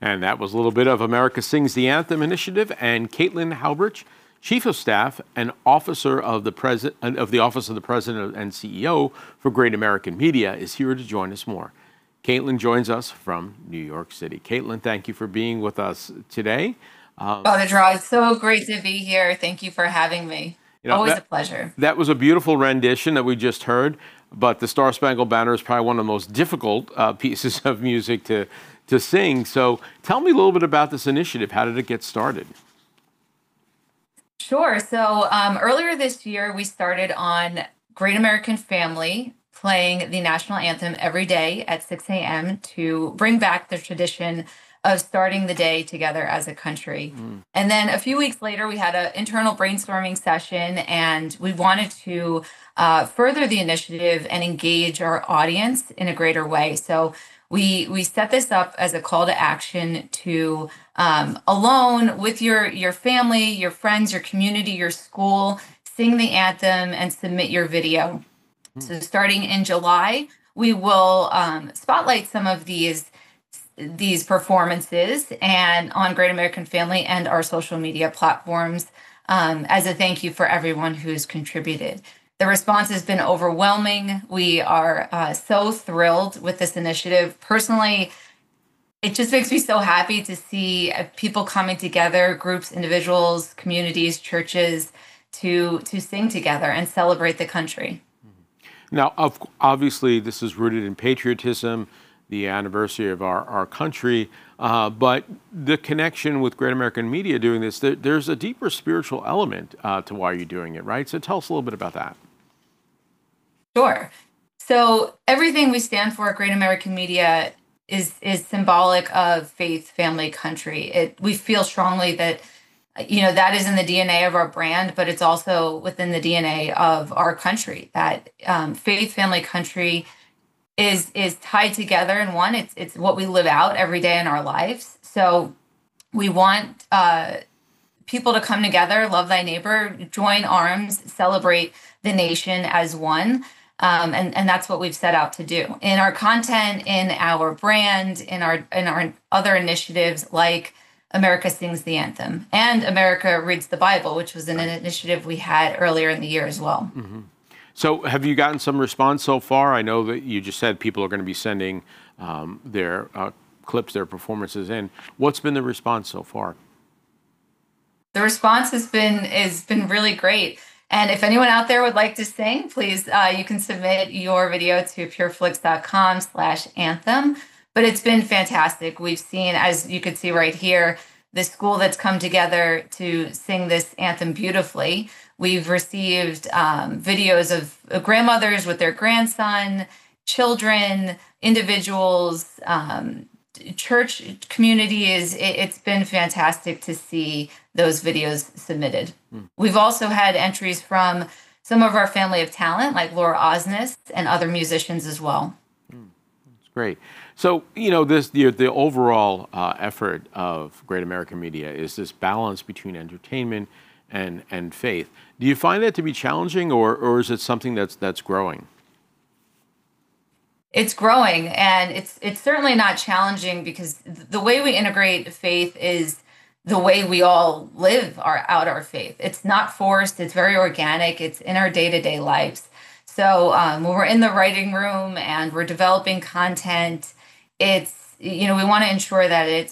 And that was a little bit of America Sings the Anthem initiative. And Caitlin Halbert, Chief of Staff and Officer of the Office of the President and CEO for Great American Media, is here to join us more. Caitlin joins us from New York City. Caitlin, thank you for being with us today. Father Draw, it's so great to be here. Thank you for having me. Always a pleasure. That was a beautiful rendition that we just heard, but the Star Spangled Banner is probably one of the most difficult pieces of music to sing. So tell me a little bit about this initiative. How did it get started? Sure. So earlier this year, we started on Great American Family playing the national anthem every day at 6 a.m. to bring back the tradition of starting the day together as a country. And then a few weeks later, we had an internal brainstorming session, and we wanted to further the initiative and engage our audience in a greater way. So we set this up as a call to action to alone with your family, your friends, your community, your school, sing the anthem and submit your video. So starting in July, we will spotlight some of these performances and on Great American Family and our social media platforms as a thank you for everyone who's contributed. The response has been overwhelming. We are so thrilled with this initiative. Personally, it just makes me so happy to see people coming together, groups, individuals, communities, churches, to sing together and celebrate the country. Now, obviously, this is rooted in patriotism, the anniversary of our country, but the connection with Great American Media doing this, there's a deeper spiritual element to why you're doing it, right? So tell us a little bit about that. Sure. So everything we stand for at Great American Media is symbolic of faith, family, country. We feel strongly that that is in the DNA of our brand, but it's also within the DNA of our country, that faith, family, country is tied together in one. It's what we live out every day in our lives. So we want people to come together, love thy neighbor, join arms, celebrate the nation as one. And that's what we've set out to do in our content, in our brand, in our other initiatives like America Sings the Anthem and America Reads the Bible, which was an initiative we had earlier in the year as well. Mm-hmm. So have you gotten some response so far? I know that you just said people are going to be sending their clips, their performances in. What's been the response so far? The response has been really great. And if anyone out there would like to sing, please, you can submit your video to pureflix.com/anthem. But it's been fantastic. We've seen, as you could see right here, the school that's come together to sing this anthem beautifully. We've received videos of grandmothers with their grandson, children, individuals, church communities. It's been fantastic to see those videos submitted. We've also had entries from some of our family of talent, like Laura Osnes and other musicians as well. That's great. So, the overall effort of Great American Media is this balance between entertainment and faith. Do you find that to be challenging, or is it something that's growing? It's growing, and it's certainly not challenging because the way we integrate faith is the way we all live out our faith. It's not forced. It's very organic. It's in our day-to-day lives. So when we're in the writing room and we're developing content, we want to ensure that